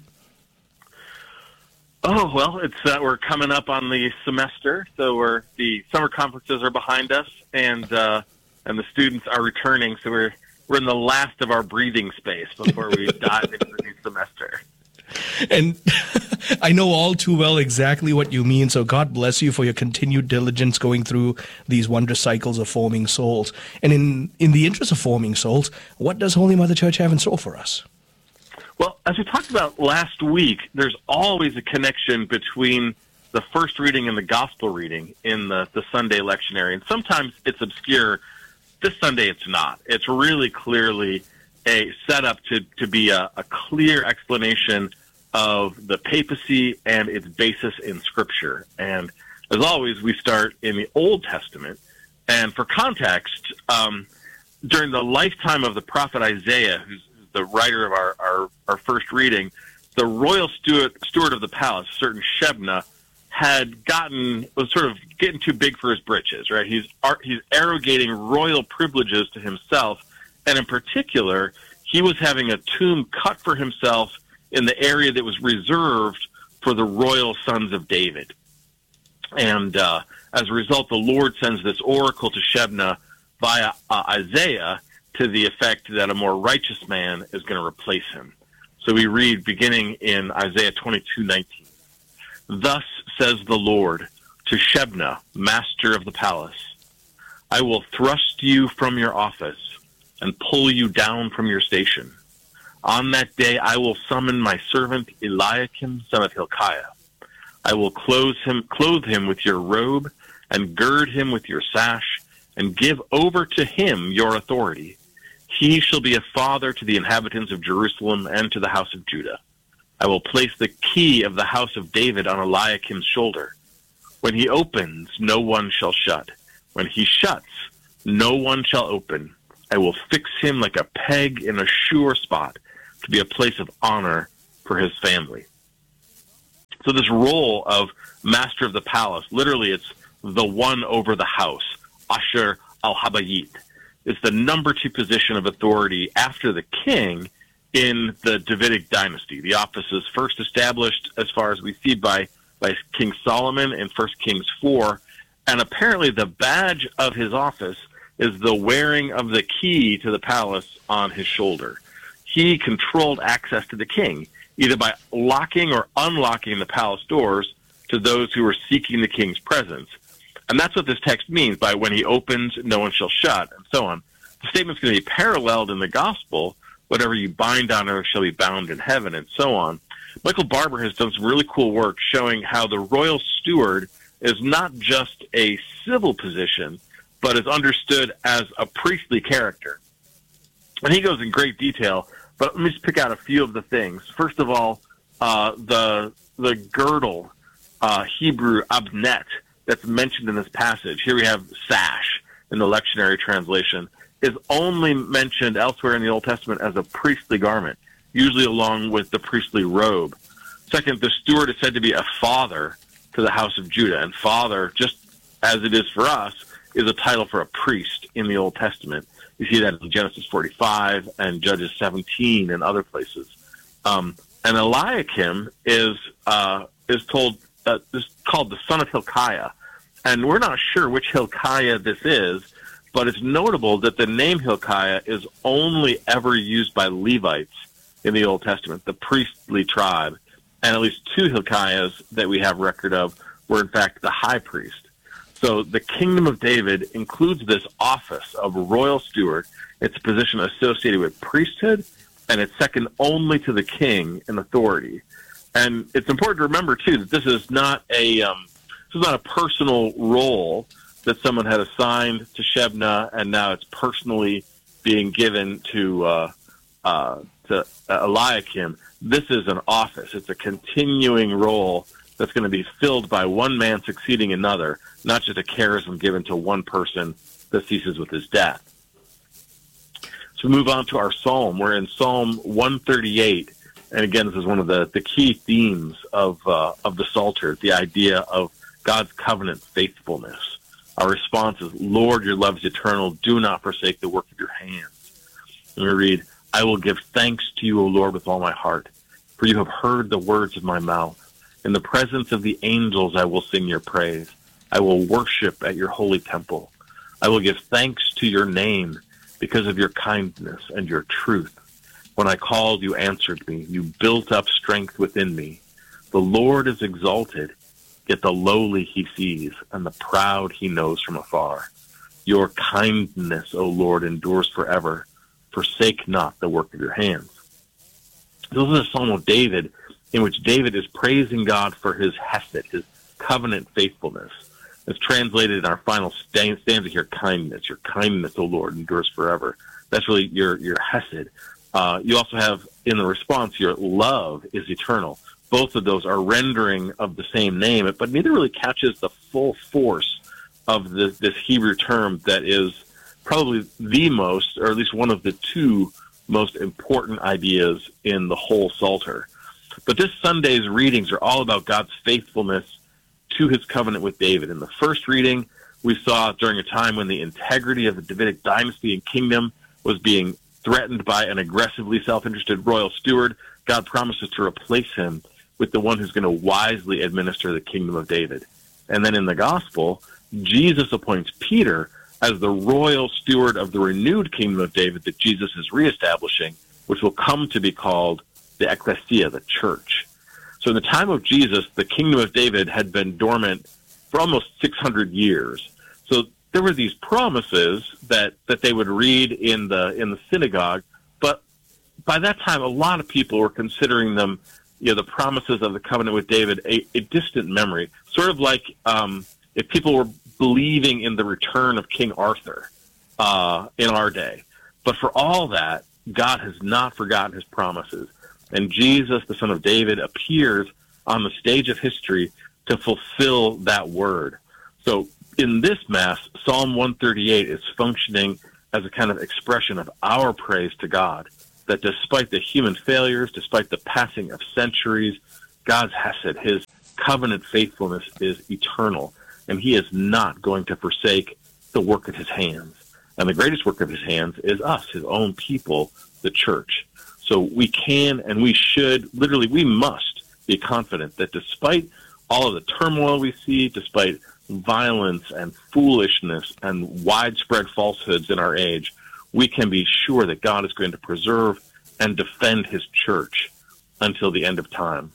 Oh, well, it's uh, we're coming up on the semester, so we're the summer conferences are behind us, and uh, and the students are returning, so we're we're in the last of our breathing space before we dive into the new semester. And I know all too well exactly what you mean, so God bless you for your continued diligence going through these wondrous cycles of forming souls. And in, in the interest of forming souls, what does Holy Mother Church have in store for us? Well, as we talked about last week, there's always a connection between the first reading and the gospel reading in the, the Sunday lectionary. And sometimes it's obscure. This Sunday it's not. It's really clearly a setup to, to be a, a clear explanation of the papacy and its basis in Scripture. And as always, we start in the Old Testament. And for context, um, during the lifetime of the prophet Isaiah, who's the writer of our, our, our first reading, the royal steward, steward of the palace, certain Shebna, had gotten, was sort of getting too big for his britches, right? He's, he's arrogating royal privileges to himself, and in particular, he was having a tomb cut for himself in the area that was reserved for the royal sons of David. And uh, as a result, the Lord sends this oracle to Shebna via uh, Isaiah, to the effect that a more righteous man is going to replace him. So we read beginning in Isaiah twenty-two nineteen. Thus says the Lord to Shebna, master of the palace, I will thrust you from your office and pull you down from your station. On that day I will summon my servant Eliakim, son of Hilkiah. I will clothe him, clothe him with your robe, and gird him with your sash, and give over to him your authority. He shall be a father to the inhabitants of Jerusalem and to the house of Judah. I will place the key of the house of David on Eliakim's shoulder. When he opens, no one shall shut. When he shuts, no one shall open. I will fix him like a peg in a sure spot, to be a place of honor for his family. So this role of master of the palace, literally it's the one over the house, Asher al-Habayit. It's the number two position of authority after the king in the Davidic dynasty. The office is first established, as far as we see, by, by King Solomon in First Kings four, and apparently the badge of his office is the wearing of the key to the palace on his shoulder. He controlled access to the king, either by locking or unlocking the palace doors to those who were seeking the king's presence. And that's what this text means by when he opens, no one shall shut, and so on. The statement's going to be paralleled in the gospel, whatever you bind on earth shall be bound in heaven, and so on. Michael Barber has done some really cool work showing how the royal steward is not just a civil position, but is understood as a priestly character. And he goes in great detail, but let me just pick out a few of the things. First of all, uh, the the girdle, uh, Hebrew abnet, that's mentioned in this passage. Here we have sash in the lectionary translation, is only mentioned elsewhere in the Old Testament as a priestly garment, usually along with the priestly robe. Second, the steward is said to be a father to the house of Judah, and father, just as it is for us, is a title for a priest in the Old Testament. You see that in Genesis forty-five and Judges seventeen and other places. Um, and Eliakim is uh, is told uh, is called the son of Hilkiah, and we're not sure which Hilkiah this is, but it's notable that the name Hilkiah is only ever used by Levites in the Old Testament, the priestly tribe, and at least two Hilkiahs that we have record of were in fact the high priest. So the kingdom of David includes this office of royal steward. It's a position associated with priesthood, and it's second only to the king in authority. And it's important to remember, too, that this is not a um, this is not a personal role that someone had assigned to Shebna, and now it's personally being given to uh, uh, to Eliakim. This is an office. It's a continuing role that's going to be filled by one man succeeding another, not just a charism given to one person that ceases with his death. So we move on to our psalm. We're in Psalm one thirty-eight, and again, this is one of the, the key themes of uh, of the Psalter, the idea of God's covenant faithfulness. Our response is, Lord, your love is eternal. Do not forsake the work of your hands. And we read, I will give thanks to you, O Lord, with all my heart, for you have heard the words of my mouth. In the presence of the angels I will sing your praise. I will worship at your holy temple. I will give thanks to your name because of your kindness and your truth. When I called, you answered me. You built up strength within me. The Lord is exalted, yet the lowly he sees, and the proud he knows from afar. Your kindness, O Lord, endures forever. Forsake not the work of your hands. This is a Psalm of David, in which David is praising God for his hesed, his covenant faithfulness. It's translated in our final stanza here, kindness. Your kindness, O Lord, endures forever. That's really your, your hesed. Uh, you also have, in the response, your love is eternal. Both of those are rendering of the same name, but neither really catches the full force of this, this Hebrew term that is probably the most, or at least one of the two most important ideas in the whole Psalter. But this Sunday's readings are all about God's faithfulness to his covenant with David. In the first reading, we saw during a time when the integrity of the Davidic dynasty and kingdom was being threatened by an aggressively self-interested royal steward, God promises to replace him with the one who's going to wisely administer the kingdom of David. And then in the gospel, Jesus appoints Peter as the royal steward of the renewed kingdom of David that Jesus is reestablishing, which will come to be called the ecclesia, the church. So in the time of Jesus, the kingdom of David had been dormant for almost six hundred years. So there were these promises that, that they would read in the in the synagogue, but by that time, a lot of people were considering them, you know, the promises of the covenant with David, a, a distant memory. Sort of like um, if people were believing in the return of King Arthur uh, in our day. But for all that, God has not forgotten his promises. And Jesus, the son of David, appears on the stage of history to fulfill that word. So in this Mass, Psalm one thirty-eight is functioning as a kind of expression of our praise to God, that despite the human failures, despite the passing of centuries, God's hesed, his covenant faithfulness is eternal, and he is not going to forsake the work of his hands. And the greatest work of his hands is us, his own people, the church. So we can and we should, literally we must be confident that despite all of the turmoil we see, despite violence and foolishness and widespread falsehoods in our age, we can be sure that God is going to preserve and defend his church until the end of time.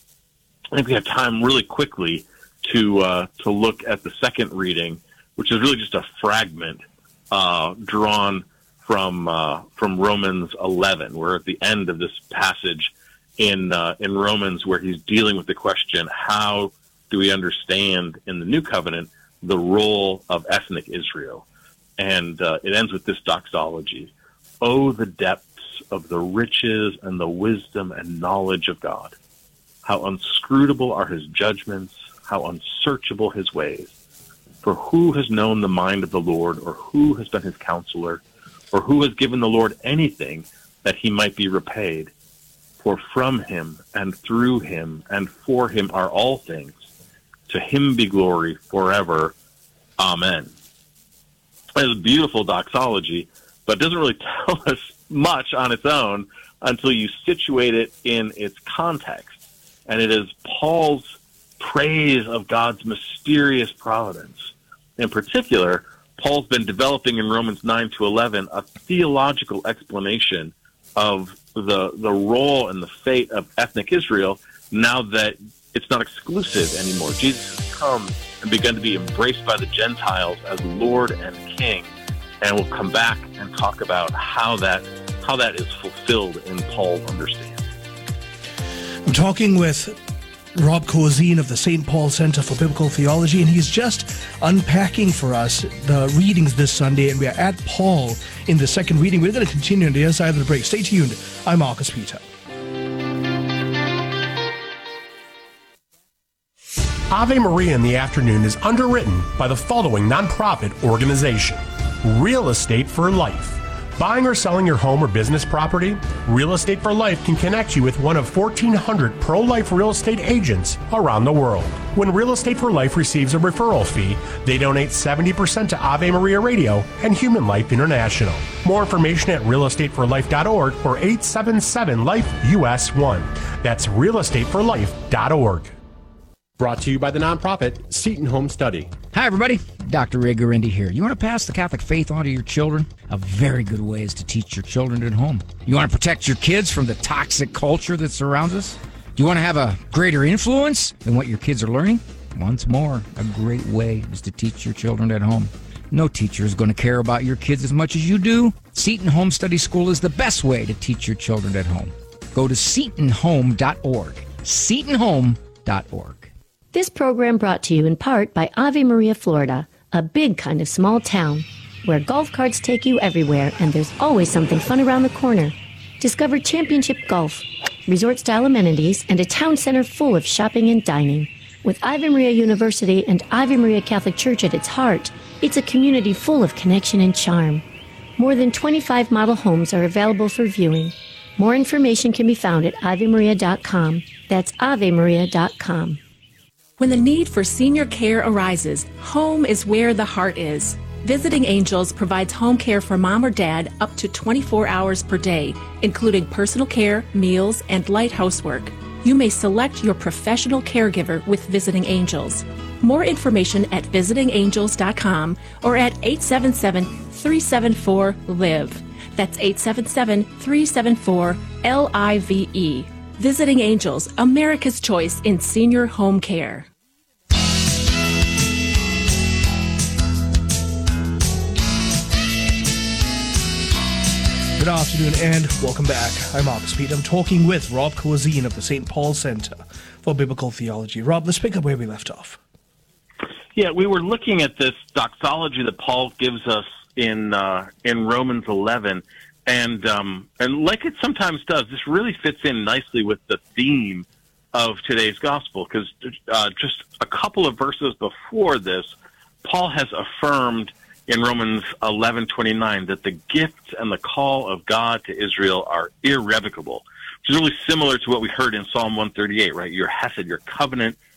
I think we have time really quickly to uh, to look at the second reading, which is really just a fragment uh, drawn from uh, from Romans eleven. We're at the end of this passage in uh, in Romans, where he's dealing with the question, how do we understand in the New Covenant the role of ethnic Israel? And uh, it ends with this doxology: "Oh, the depths of the riches and the wisdom and knowledge of God! How unscrutable are his judgments, how unsearchable his ways! For who has known the mind of the Lord, or who has been his counselor, or who has given the Lord anything that he might be repaid? For from him and through him and for him are all things. To him be glory forever. Amen." It's a beautiful doxology, but it doesn't really tell us much on its own until you situate it in its context. And it is Paul's praise of God's mysterious providence. In particular, Paul's been developing in Romans nine to eleven a theological explanation of the the role and the fate of ethnic Israel now that it's not exclusive anymore. Jesus has come and begun to be embraced by the Gentiles as Lord and King, and we'll come back and talk about how that how that is fulfilled in Paul's understanding. I'm talking with Rob Kozine of the Saint Paul Center for Biblical Theology, and he's just unpacking for us the readings this Sunday, and we are at Paul in the second reading. We're going to continue on the other side of the break. Stay tuned. I'm Marcus Peter. Ave Maria in the Afternoon is underwritten by the following nonprofit organization: Real Estate for Life. Buying or selling your home or business property? Real Estate for Life can connect you with one of fourteen hundred pro-life real estate agents around the world. When Real Estate for Life receives a referral fee, they donate seventy percent to Ave Maria Radio and Human Life International. More information at real estate for life dot org or eight seven seven life U S one. That's real estate for life dot org. Brought to you by the nonprofit Seton Home Study. Hi, everybody. Doctor Ray Guarendi here. You want to pass the Catholic faith on to your children? A very good way is to teach your children at home. You want to protect your kids from the toxic culture that surrounds us? Do you want to have a greater influence than what your kids are learning? Once more, a great way is to teach your children at home. No teacher is going to care about your kids as much as you do. Seton Home Study School is the best way to teach your children at home. Go to seton home dot org. seton home dot org. This program brought to you in part by Ave Maria, Florida, a big kind of small town where golf carts take you everywhere and there's always something fun around the corner. Discover championship golf, resort-style amenities, and a town center full of shopping and dining. With Ave Maria University and Ave Maria Catholic Church at its heart, it's a community full of connection and charm. More than twenty-five model homes are available for viewing. More information can be found at ave maria dot com. That's ave maria dot com. When the need for senior care arises, home is where the heart is. Visiting Angels provides home care for mom or dad up to twenty-four hours per day, including personal care, meals, and light housework. You may select your professional caregiver with Visiting Angels. More information at visiting angels dot com or at eight seven seven, three seven four, L I V E. That's eight seven seven, three seven four, L I V E. Visiting Angels, America's choice in senior home care. Good afternoon and welcome back. I'm Marcus Pete. I'm talking with Rob Kawazine of the Saint Paul Center for Biblical Theology. Rob, let's pick up where we left off. Yeah, we were looking at this doxology that Paul gives us in uh, in Romans eleven, and um, and like it sometimes does, this really fits in nicely with the theme of today's gospel, because uh, just a couple of verses before this, Paul has affirmed in Romans eleven twenty-nine that the gifts and the call of God to Israel are irrevocable, which is really similar to what we heard in Psalm one thirty-eight, right? Your hesed, your covenant